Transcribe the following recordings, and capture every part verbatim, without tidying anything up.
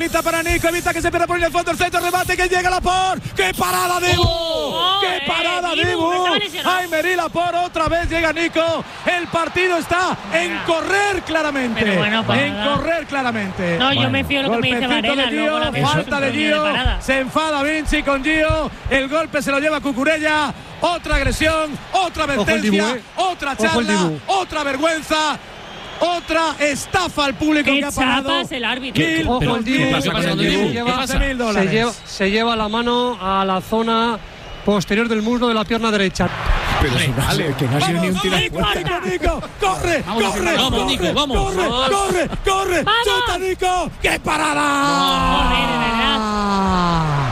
Evita para Nico, evita que se pierda por el fondo, el centro, remate, que llega Laporte. ¡Qué parada, Dibu! Oh, ¡Qué eh, parada, Dibu! Dibu! ¡Ay, Meri Laporte! Otra vez llega Nico. El partido está en correr claramente. Pero bueno, para en nada. correr claramente. No, bueno, yo me fío de lo que me dice Varela. de Gio, luego la falta de Gio. Se enfada Vinci con Gio. El golpe se lo lleva Cucurella. Otra agresión, otra advertencia, Dibu, eh. otra charla, otra vergüenza. Otra estafa al público ¿Qué que ha pagado. chapas el árbitro? Mil, Ojo pero, el Dibu, ¿qué pasa pasa con con el Dibu? Dibu? ¿Qué Lleva pasa? mil Se dólares. lleva, se lleva la mano a la zona posterior del muslo de la pierna derecha. Pero si no, vale, que no ha sido ni un tiro a Nico, puerta. Nico, Nico, corre, Vamos, corre, vamos, corre, Nico, vamos. corre, Vamos. corre, corre, Vamos. chuta, Nico, qué parada. Corre, de verdad.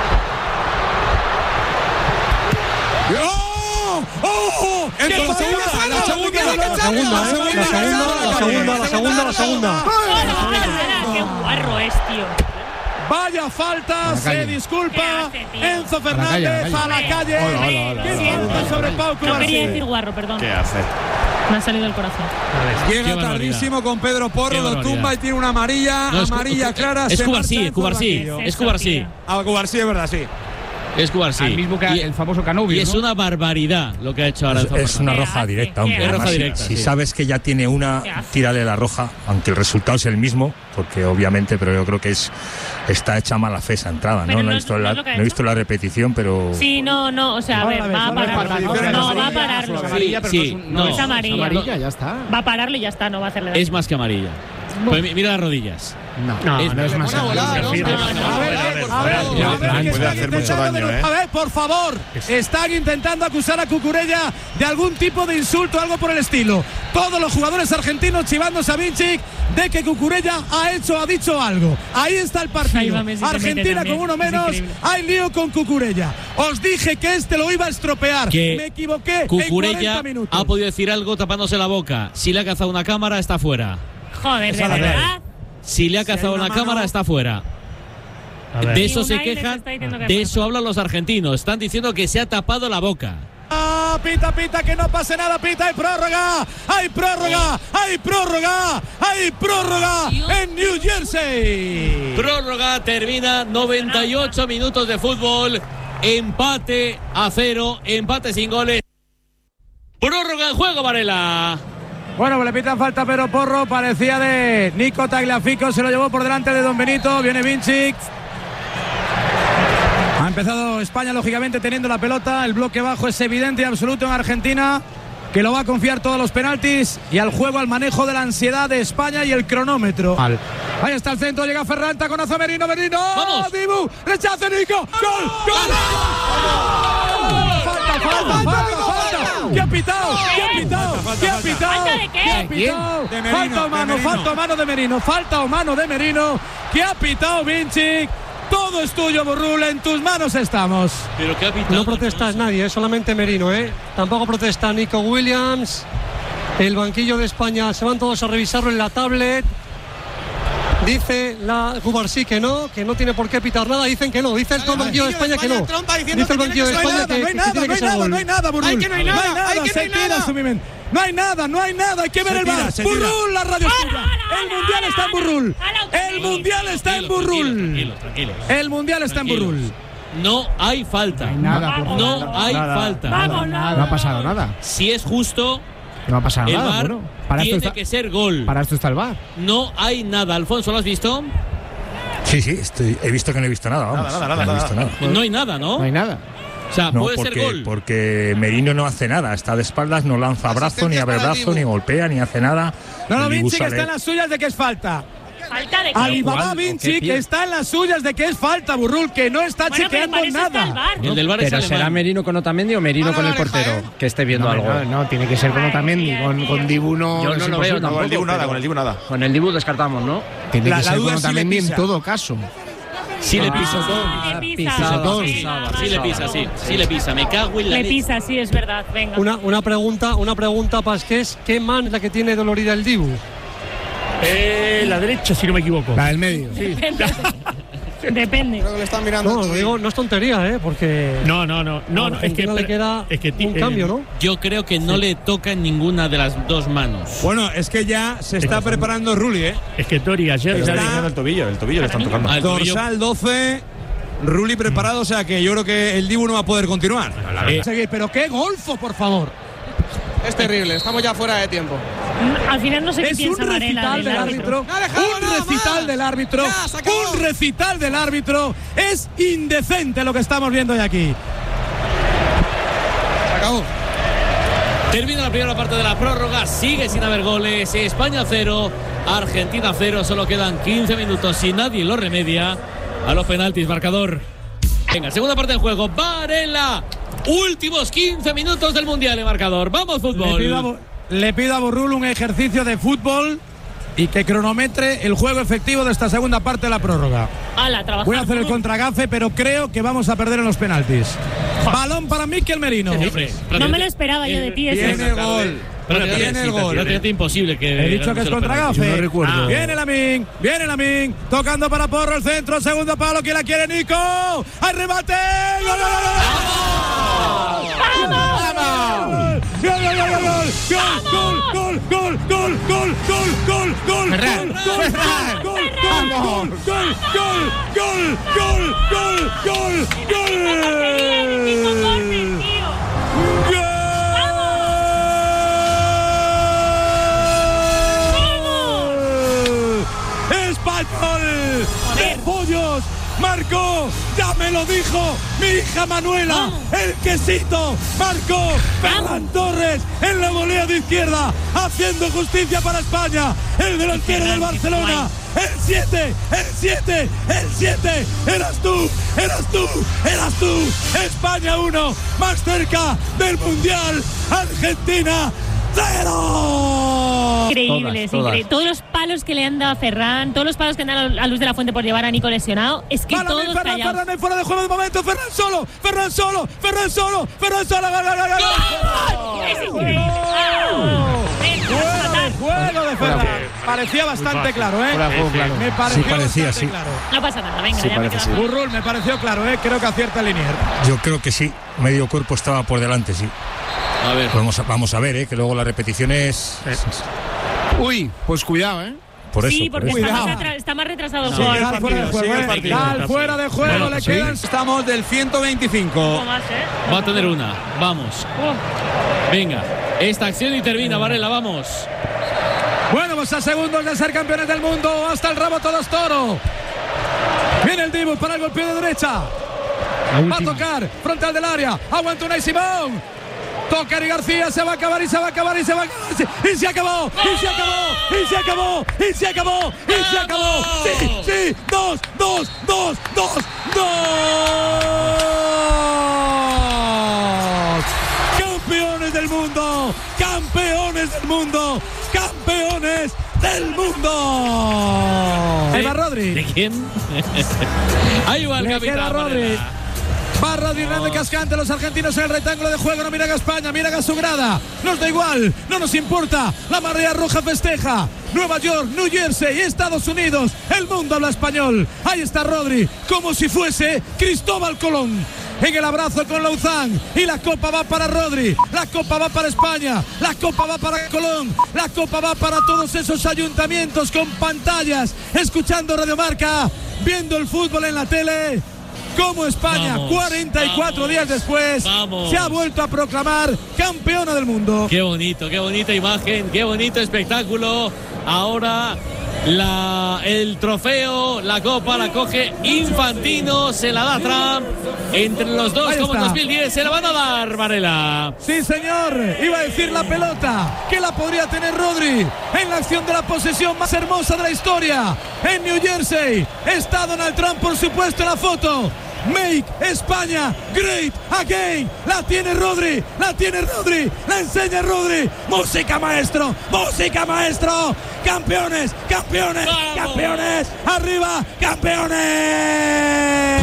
¡Oh! ¡Oh! El ¡Qué con la segunda, parada! la segunda, ¡Qué La segunda, ¿eh? La segunda, la segunda, la segunda, la segunda. ¡Hola! ¡Qué guarro es, tío! Vaya falta, se calle. disculpa ¿Qué hace, tío? Enzo A la calle, a la Fernández a la calle. calle. Hola, hola, hola, Qué hola, falta hola, sobre hola. Pau No quería Cubarsí. decir guarro, perdón. ¿Qué hace? Me ha salido del corazón. Llega Qué tardísimo con Pedro Porro, Qué lo barbaridad. tumba y tiene una amarilla, No, es- amarilla clara. Es se Cubarsí, marcha es Cubarsí, Enzo es Cubarsí. Ah, Cubarsí, es verdad, sí. Es Cubarsí. Al mismo que Y- el famoso Canovio, Y es ¿no? una barbaridad lo que ha hecho ahora Es, Enzo es una ¿Qué roja hace? directa, ¿Qué hombre. hace? Es roja Además, si- directa, si sí. sabes que ya tiene una, ¿Qué hace? tírale la roja, aunque el resultado es el mismo, porque obviamente, pero yo creo que es está hecha mala fe esa entrada, Pero ¿no? No no he es- visto, no la, es lo que ha no he visto hecho. la repetición, pero Sí, no, no, o sea, a Ahora ver, ves, va a ahora ves, pararlo. repetición, No, va a amarilla, pararlo. Es amarilla, pero Sí, no es, un- no. Es amarilla. amarilla, ya está. Va a pararlo y ya está, no va a hacerle daño. Es más que amarilla. Pues mi- mira las rodillas. No, no, Es- no es más. Buena volada, ¿no? No, no, no. A ver, a ver, a ver, Puede a ver, que puede están hacer mucho intentando daño, de- ¿eh? A ver, por favor, están intentando acusar a Cucurella de algún tipo de insulto, algo por el estilo. Todos los jugadores argentinos chivándose a Vinci de que Cucurella ha hecho, ha dicho algo. Ahí está el Ahí partido. va Messi, se mete Argentina también. con uno Es menos. increíble. Hay lío con Cucurella. Os dije que este lo iba a estropear. Que Me equivoqué. en Cucurella cuarenta minutos. ha podido decir algo tapándose la boca. Si le ha cazado una cámara, está fuera. Joder, de Esa la verdad. Si le ha cazado una una mano- cámara, está fuera. De eso Y se Unai les quejan, está diciendo que de pasa. eso hablan los argentinos. Están diciendo que se ha tapado la boca. Ah, pita, pita, que no pase nada, pita, hay prórroga, hay prórroga, hay prórroga, hay prórroga en New Jersey. Prórroga, termina noventa y ocho minutos de fútbol. Empate a cero, empate sin goles. Prórroga en juego, Varela. Bueno, pues le pitan falta pero Porro, parecía de Nico Tagliafico, se lo llevó por delante de Don Benito, viene Vinci. Ha empezado España, lógicamente, teniendo la pelota, el bloque bajo es evidente y absoluto en Argentina, que lo va a confiar todos los penaltis y al juego, al manejo de la ansiedad de España y el cronómetro. Mal. Ahí está el centro, llega Ferran, taconazo a Merino, Merino, ¡Vamos! Dibu, rechace Nico, gol, gol. Falta, falta, falta, falta. ¿Qué ha pitado? ¿Qué ha pitado? ¿Qué ha pitado? ¿Falta de qué? ¿Qué ha pitado? De Merino, Falta o de mano, Merino. falta o mano de Merino, falta o mano de Merino. ¿Qué ha pitado Vinci? Todo es tuyo, Burrul, en tus manos estamos. Pero qué ha pitado. No protesta nadie, es solamente Merino, ¿eh? Tampoco protesta Nico Williams. El banquillo de España, se van todos a revisarlo en la tablet. Dice la Cubarsí que no, que no tiene por qué pitar nada. Dicen que no, dice el banquillo de España que no. Dice el banquillo de No hay España nada, que, no hay que nada, tiene no que hay ser nada, gol. no hay nada, Burrul. Ay, que no hay nada, ay, que se no hay tira nada. su mimen. No hay nada, no hay nada, hay que ver Se el tira, bar. se tira. Burrul, la radio suya. El mundial está en Burrul. El mundial está en Burrul. Tranquilos, tranquilos. El mundial está en Tranquilos. Burrul. No hay falta. No hay nada, por favor. No hay falta. Vamos, No ha no. pasado nada. Si es justo, No ha pasado el nada. V A R Bueno, para esto, tiene está, que ser gol. para esto está el V A R. No hay nada. Alfonso, ¿lo has visto? sí, sí, estoy, he visto que no he visto nada, vamos. Nada, nada, nada, no he visto nada. nada. No hay nada, ¿no? No hay nada. O sea, No, puede porque, ser gol. porque Merino no hace nada, está de espaldas, no lanza brazo, ni Asistencia abre para brazo, Dibu. ni golpea, ni hace nada. No, no, El Dibu Vinci que sale- está en las suyas de que es falta. ¿Falta de qué? Alibaba igual, Vinci ¿o qué que pie? está en las suyas de que es falta, Burrul, que no está Bueno, pero chequeando para eso está el nada. V A R. El del bar es Pero será alemán. Merino con Otamendi o Merino Ahora con el la oreja, portero, ¿eh? que esté viendo No, algo. no, no, tiene que ser con Otamendi. Con, con Dibu no. Yo es no lo veo imposible. tampoco. Con el Dibu nada, pero- con el Dibu nada. Con el Dibu descartamos, ¿no? Tiene La- que la ser duda con es si le Otamendi en pisa. todo caso. Sí le Ah, pisa. le pisa. Pisotón. Venga, Sí le vale, pisa, sí. vale. Sí le pisa. Me cago en la Le leche. pisa, sí, es verdad. Venga. Una, una pregunta, una pregunta, Pasqués. ¿Qué man es la que tiene dolorida el Dibu? Eh, la derecha, si no me equivoco. La del medio. Sí. Depende. Creo que le están mirando. No, digo, no es tontería, ¿eh? Porque. No, no, no. no, a no es que Argentina le queda es que, un eh, cambio, ¿no? Yo creo que no le toca en ninguna de las dos manos. Bueno, es que ya se está preparando Rulli, ¿eh? Es que Tori ayer Está- ya El tobillo, el tobillo le están tocando. Al tobillo. Dorsal doce, Rulli preparado, o sea que yo creo que el Dibu no va a poder continuar. Eh, Seguir, pero qué golfo, por favor. Es terrible, estamos ya fuera de tiempo. Al final no sé qué Es un piensa Varela recital del del árbitro. árbitro. No ha dejado Un nada recital más. del árbitro. Ya, se acabó. Un recital del árbitro. Es indecente lo que estamos viendo hoy aquí. Se acabó. Termina la primera parte de la prórroga, sigue sin haber goles. España cero, Argentina cero. Solo quedan quince minutos si nadie lo remedia. A los penaltis, marcador. Venga, segunda parte del juego. Varela. Últimos quince minutos del Mundial, el marcador. Vamos, Le fútbol. pido, a, Bo- le pido a Borrul un ejercicio de fútbol y que cronometre el juego efectivo de esta segunda parte de la prórroga. Ala, trabajar. Voy a hacer el Burru. contragafe, pero creo que vamos a perder en los penaltis. Balón para Mikel Merino. Sí, hombre, No me lo esperaba yo de ti. Viene Eso. el gol. Viene el gol. Prácticamente imposible que. He dicho que es contragafe. Yo no recuerdo. Viene Lamin, viene Lamin, tocando para Porro el centro, segundo palo, ¿quién la quiere? Nico. ¡Al remate! ¡Gol, gol, gol, gol! ¡Gol, gol, gol, gol, gol, gol, gol, gol, Ferran, gol, Ferran. gol, gol, gol, gol, gol, gol, gol, gol, gol, gol! ¡Español! ¡De pollos! Marcó, ya me lo dijo mi hija Manuela, el quesito, marcó Ferran Torres en la volea de izquierda, haciendo justicia para España, el delantero del Barcelona, el siete, el siete, el siete, eras tú, eras tú, eras tú, España uno, más cerca del Mundial, Argentina cero. Increíbles, Todas, increíbles. Todos los palos que le han dado a Ferran, todos los palos que han dado a Luz de la Fuente por llevar a Nico lesionado, es que Para todos Ferran, callados. Ferran, en fuera de juego de momento, Ferran solo, Ferran solo, Ferran solo, Ferran solo, gol, gol, gol, gol. ¡Es increíble! Juego, juego de Ferran. Parecía bastante claro, ¿eh? Fuera de juego, claro. Me pareció Sí, parecía, bastante sí. claro. No pasa nada, venga, Sí, ya me parece, quedo. sí. Burrul me pareció claro, ¿eh? Creo que acierta Linier. Yo creo que sí, medio cuerpo estaba por delante, sí. A ver. Vamos a, vamos a ver, ¿eh? Que luego la repetición es. Uy, pues cuidado, ¿eh? Por eso. Sí, por porque eso. está más, Cuidado. retra- está más retrasado el Sí, juego. Gal fuera de juego, sigue el ¿eh? partido. Gal fuera de juego, Bueno, le sí. quedan. Estamos del ciento veinticinco. Un poco más, ¿eh? Va a tener una. Vamos. Venga. Esta acción y termina, Varela, vamos. Bueno, pues a segundos de ser campeones del mundo, hasta el rabo todos toro. Viene el Dibu para el golpeo de derecha. Va a tocar, frontal del área. Aguanta Unai Simón. Toca y García, se va a acabar y se va a acabar y se va a acabar. Y se acabó, y se acabó, y se acabó, y se acabó, y se acabó. Sí, sí, dos, dos, dos, dos, dos. Campeones del mundo, campeones del mundo, campeones del mundo. Ahí va Rodri. ¿De quién? Ahí va el Le capitán. queda Rodri. Varela. Va Rodri Hernández Cascante, los argentinos en el rectángulo de juego, no miran a España, miran a su grada. Nos da igual, no nos importa. La marea roja festeja. Nueva York, New Jersey, Estados Unidos. El mundo habla español. Ahí está Rodri, como si fuese Cristóbal Colón. En el abrazo con Lauzán. Y la copa va para Rodri. La copa va para España. La copa va para Colón. La copa va para todos esos ayuntamientos con pantallas. Escuchando Radio Marca. Viendo el fútbol en la tele. Como España, Vamos, cuarenta y cuatro vamos, días después, vamos. se ha vuelto a proclamar campeona del mundo. Qué bonito, qué bonita imagen, qué bonito espectáculo. Ahora la, el trofeo, la copa la coge Infantino, se la da Trump. Entre los dos, Ahí como en está. dos mil diez, se la van a dar, Varela. Sí, señor. Iba a decir la pelota, que la podría tener Rodri en la acción de la posesión más hermosa de la historia. En New Jersey está Donald Trump, por supuesto, en la foto. Make España Great Again. La tiene Rodri, la tiene Rodri, la enseña Rodri. Música maestro, música maestro. Campeones, campeones, ¡Vamos! campeones. Arriba, campeones.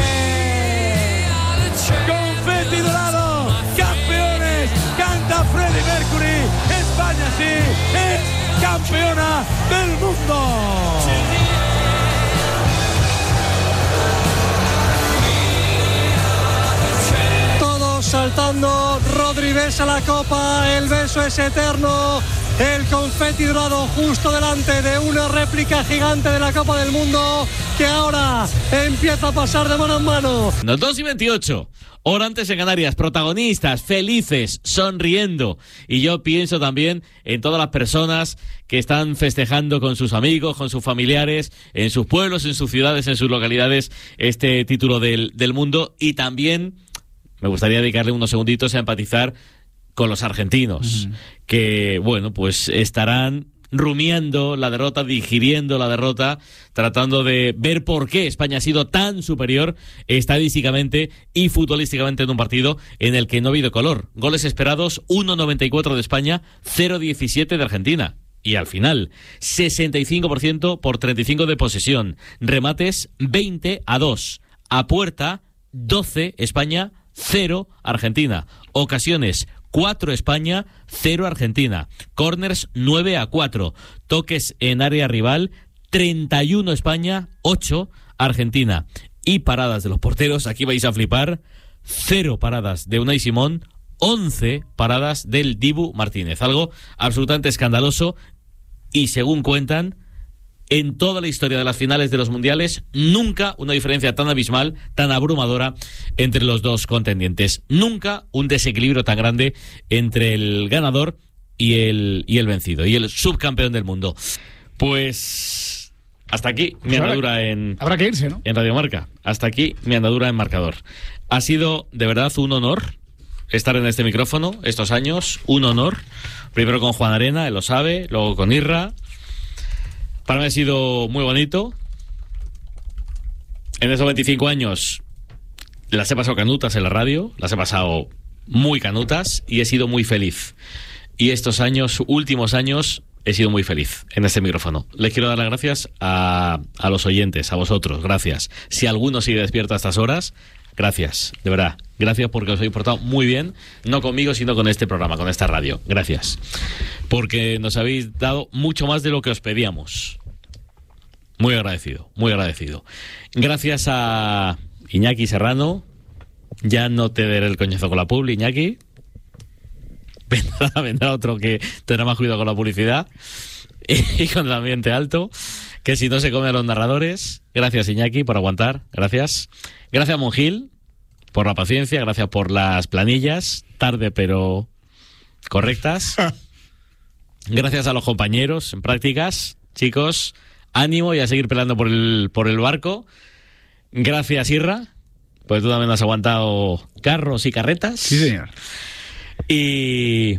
Confeti dorado, campeones. Canta Freddie Mercury. España sí es campeona del mundo. disfrutando. Rodri besa la copa, el beso es eterno. El confeti dorado justo delante de una réplica gigante de la Copa del Mundo que ahora empieza a pasar de mano en mano. Los dos y veintiocho. Hora antes en Canarias, protagonistas, felices, sonriendo. Y yo pienso también en todas las personas que están festejando con sus amigos, con sus familiares, en sus pueblos, en sus ciudades, en sus localidades, este título del, del mundo. Y también me gustaría dedicarle unos segunditos a empatizar con los argentinos, uh-huh. que, bueno, pues estarán rumiando la derrota, digiriendo la derrota, tratando de ver por qué España ha sido tan superior estadísticamente y futbolísticamente en un partido en el que no ha habido color. Goles esperados, uno noventa y cuatro de España, cero diecisiete de Argentina. Y al final, sesenta y cinco por ciento por treinta y cinco de posesión. Remates, veinte a dos. A puerta, doce España, cero Argentina. Ocasiones, cuatro España, cero Argentina. Corners, nueve a cuatro. Toques en área rival, treinta y uno España, ocho Argentina. Y paradas de los porteros, aquí vais a flipar, cero paradas de Unai Simón, once paradas del Dibu Martínez. Algo absolutamente escandaloso y, según cuentan, en toda la historia de las finales de los mundiales, nunca una diferencia tan abismal, tan abrumadora entre los dos contendientes. Nunca un desequilibrio tan grande entre el ganador y el, y el vencido, y el subcampeón del mundo. Pues hasta aquí mi andadura en... Habrá que irse, ¿no? En Radio Marca. Hasta aquí mi andadura en marcador. Ha sido de verdad un honor estar en este micrófono estos años, un honor. Primero con Juan Arena, él lo sabe, luego con Irra. Para mí ha sido muy bonito. En esos veinticinco años las he pasado canutas en la radio, las he pasado muy canutas y he sido muy feliz. Y estos años, últimos años, he sido muy feliz en este micrófono. Les quiero dar las gracias a, a los oyentes, a vosotros, gracias. Si alguno sigue despierto a estas horas, gracias, de verdad. Gracias porque os habéis portado muy bien, no conmigo, sino con este programa, con esta radio. Gracias. Porque nos habéis dado mucho más de lo que os pedíamos. Muy agradecido, muy agradecido. Gracias a Iñaki Serrano. Ya no te daré el coñazo con la publi, Iñaki. Vendrá, vendrá otro que tendrá más cuidado con la publicidad y con el ambiente alto, que si no se come a los narradores. Gracias, Iñaki, por aguantar. Gracias. Gracias, Monjil, por la paciencia. Gracias por las planillas, tarde pero correctas. Gracias a los compañeros en prácticas. Chicos, ánimo y a seguir peleando por el, por el barco. Gracias, Irra, pues tú también has aguantado carros y carretas. Sí, señor. Y,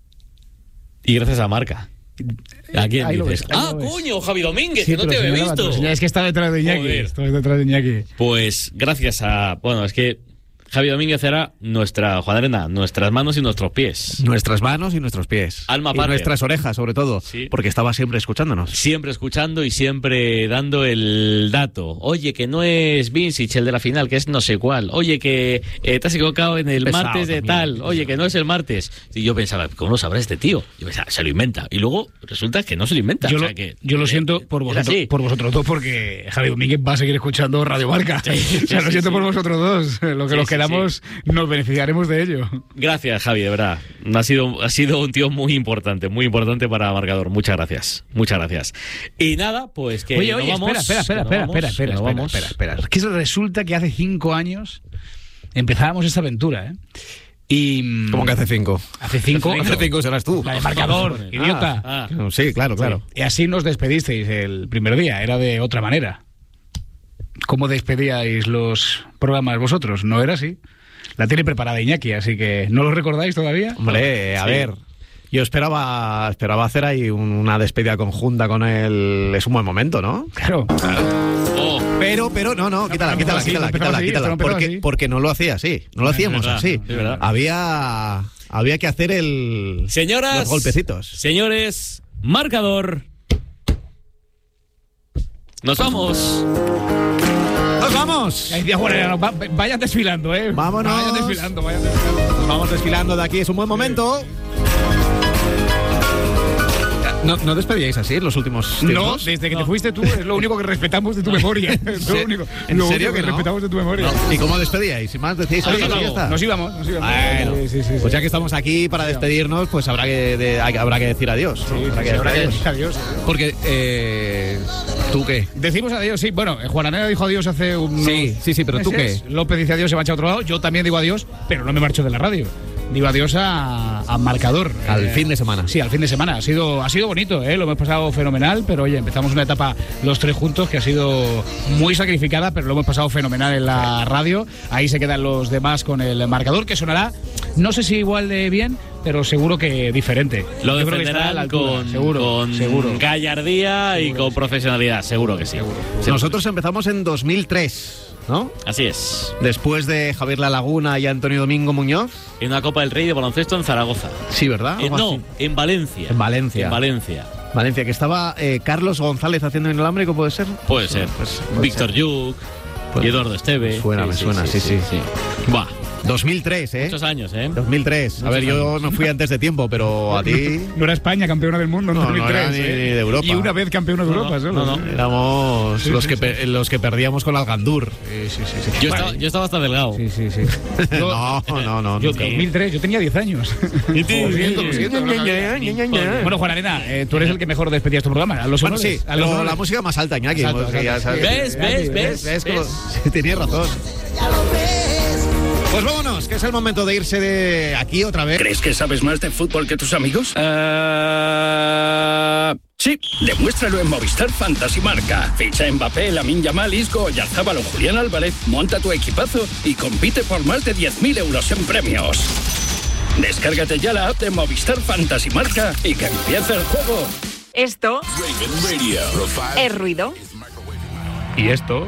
y gracias a Marca. ¿A quién ahí dices? Ves, ah, coño, Javi Domínguez, sí, que no te había visto. Es que está detrás de Iñaki. Está detrás de Iñaki. Pues gracias a... Bueno, es que Javi Domínguez era nuestra, Juan Arena, nuestras manos y nuestros pies. Nuestras manos y nuestros pies. Alma y padre. Nuestras orejas, sobre todo, sí. Porque estaba siempre escuchándonos. Siempre escuchando y siempre dando el dato. Oye, que no es Vincic el de la final, que es no sé cuál. Oye, que eh, te has equivocado en el Pesado martes de también, tal. pesado. Oye, que no es el martes. Y yo pensaba, ¿cómo lo sabrá este tío? Yo pensaba, se lo inventa. Y luego resulta que no se lo inventa. Yo, o sea, lo, que, yo lo siento eh, por vosotros, por vosotros dos, porque Javi Domínguez va a seguir escuchando Radio Marca. Sí, o sea, sí, lo siento sí. por vosotros dos. Lo que Sí, los sí, queramos sí. nos beneficiaremos de ello. Gracias, Javi, de verdad. Ha sido, ha sido un tío muy importante, muy importante para Marcador. Muchas gracias, muchas gracias. Y nada, pues que Oye, nos oye, vamos, espera, espera, espera, que nos espera, vamos, espera, que espera, nos espera, vamos. espera, espera. Es que resulta que hace cinco años empezábamos esta aventura, ¿eh? Y... ¿Cómo que hace cinco? Hace cinco. Hace cinco serás tú. La de Marcador, Ah, idiota. Ah, Sí, claro, claro. Y así nos despedisteis el primer día, era de otra manera. ¿Cómo despedíais los programas vosotros? No era así. La tiene preparada Iñaki, así que ¿no lo recordáis todavía? Hombre, a Sí. ver, yo esperaba esperaba hacer ahí un- una despedida conjunta con él. Es un buen momento, ¿no? Claro. oh, Pero, pero, no, no, quítala, no quítala, empezó así, quítala, no empezó quítala, así, quítala. esto no empezó Porque, así. porque no lo hacía así, no lo hacíamos verdad, así. es verdad. Había, había que hacer el... Señoras, los golpecitos. señores, Marcador. Nos vamos. ¡Nos vamos! Ay, Dios, bueno, no, va- vayan desfilando, ¿eh? Vámonos. Vayan desfilando, vayan desfilando. Nos vamos desfilando de aquí, es un buen momento. ¿No, ¿No despedíais así en los últimos tiempos? No, desde que no. te fuiste tú es lo único que respetamos de tu memoria. Es lo único, ¿En lo serio único que, que no? respetamos de tu memoria. No. ¿Y cómo despedíais? Si más decíais Nos, algo, íbamos, ya está. nos íbamos, nos íbamos. Bueno, sí, sí, sí, pues sí. ya que estamos aquí para despedirnos, pues habrá que, de, habrá que decir adiós. Sí, habrá sí, que habrá que decir decir adiós. Porque, eh, ¿tú qué? Decimos adiós, sí. Bueno, Juananera dijo adiós hace un. Sí, sí, sí, pero ¿tú qué? López dice adiós, se marcha a otro lado. Yo también digo adiós, pero no me marcho de la radio. Digo adiós a, a Marcador. Al eh, fin de semana. Sí, al fin de semana. Ha sido, ha sido bonito, ¿eh? Lo hemos pasado fenomenal, pero oye, empezamos una etapa los tres juntos que ha sido muy sacrificada, pero lo hemos pasado fenomenal en la radio. Ahí se quedan los demás con el Marcador, que sonará, no sé si igual de bien, pero seguro que diferente. Lo Yo creo que está a la defenderán altura, con, seguro, con seguro. gallardía y Seguro con que profesionalidad, seguro que sí. Seguro. Seguro. Nosotros empezamos en dos mil tres. ¿No? Así es. Después de Javier La Laguna y Antonio Domingo Muñoz. En una Copa del Rey de baloncesto en Zaragoza. Sí, ¿verdad? Eh, Algo no, así. en Valencia. En Valencia. En Valencia. Valencia, que estaba eh, Carlos González haciendo inalámbrico, ¿puede ser? Puede ser. Pues, puede Víctor ser. Yuk Puede y Eduardo Esteve. Me suena, Sí, me sí, suena, sí, sí. sí. Buah, dos mil tres, ¿eh? Muchos años, ¿eh? dos mil tres. A Muchos ver, yo años. me fui antes de tiempo, pero a ti... No era España campeona del mundo en No, no dos mil tres. era ni- ¿eh? ni de Europa. Y una vez campeona de No, Europa, no, solo. no, no. Éramos Sí, los, sí, que sí. pe- los que perdíamos con Algandur. Sí, sí, sí. sí. Yo, Vale. estaba, yo estaba hasta delgado. Sí, sí, sí. No, no, no. Yo, no. dos mil tres, yo tenía diez años. Lo siento, lo siento. no, no, no. Bueno, Juan Arena, eh, tú eres el que mejor despedías tu programa. A los Bueno, honores, sí, a los pero honores. la música más alta, Iñaki. Exacto, porque ya exacto. sabes. ¿Ves? ¿Ves? ¿Ves? ¿Ves? ¿Ves? Sí, tenías razón. Pues vámonos, que es el momento de irse de aquí otra vez. ¿Crees que sabes más de fútbol que tus amigos? Uh... Sí, demuéstralo en Movistar Fantasy Marca. Ficha Mbappé, Lamine Yamal, Isco, Oyarzabal o Julián Álvarez, monta tu equipazo y compite por más de diez mil euros en premios. Descárgate ya la app de Movistar Fantasy Marca y que empiece el juego. Esto es ruido. Y esto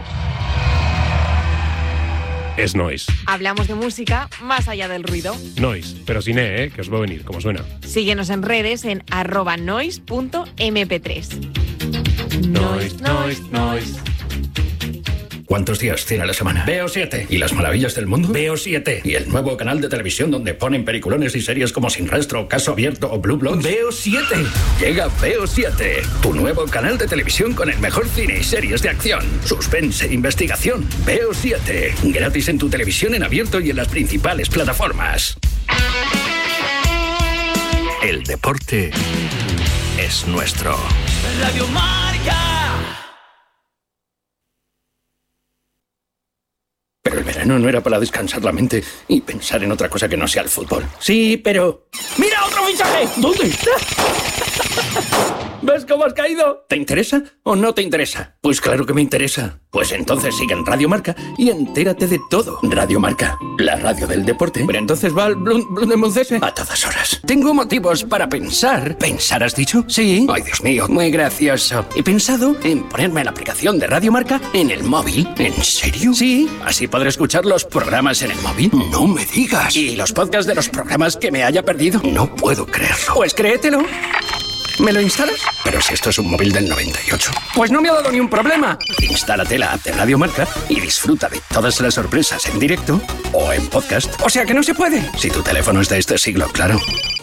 es noise. Hablamos de música más allá del ruido. Noise, pero sin E, ¿eh? Que os va a venir, como suena. Síguenos en redes en arroba noise punto eme pe tres. Noise, noise, noise. ¿Cuántos días tiene la semana? Veo siete. ¿Y las maravillas del mundo? Veo siete. ¿Y el nuevo canal de televisión donde ponen peliculones y series como Sin Rastro, Caso Abierto o Blue Bloods? Veo siete. Llega Veo siete. Tu nuevo canal de televisión con el mejor cine y series de acción, suspense e investigación. Veo siete. Gratis en tu televisión en abierto y en las principales plataformas. El deporte es nuestro. Radio Marca. Pero el verano no era para descansar la mente y pensar en otra cosa que no sea el fútbol. Sí, pero... ¡Mira otro fichaje! ¿Dónde está? ¿Ves cómo has caído? ¿Te interesa o no te interesa? Pues claro que me interesa. Pues entonces sigue en Radio Marca y entérate de todo. Radio Marca, la radio del deporte. Pero entonces va al Blundenbundese a todas horas. Tengo motivos para pensar. ¿Pensar has dicho? Sí. Ay, Dios mío, muy gracioso. He pensado en ponerme la aplicación de Radio Marca en el móvil. ¿En serio? Sí. Así podré escuchar los programas en el móvil. No me digas. ¿Y los podcasts de los programas que me haya perdido? No puedo creerlo. Pues créetelo. ¿Me lo instalas? Pero si esto es un móvil del noventa y ocho. Pues no me ha dado ni un problema. Instálate la app de Radio Marca y disfruta de todas las sorpresas en directo o en podcast. O sea que no se puede. Si tu teléfono es de este siglo, claro.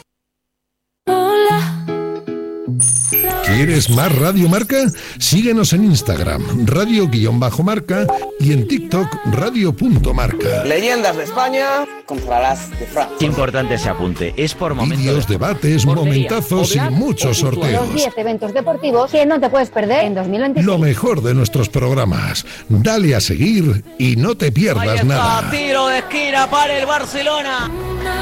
¿Quieres más Radio Marca? Síguenos en Instagram, radio-marca y en TikTok, radio.marca. Leyendas de España contra las de Francia. Importante ese apunte. Es por momentos. Vídeos, debates, momentazos y muchos Los sorteos. diez eventos deportivos que no te puedes perder en dos mil veintiséis. Lo mejor de nuestros programas. Dale a seguir y no te pierdas nada. Tiro de esquina para el Barcelona.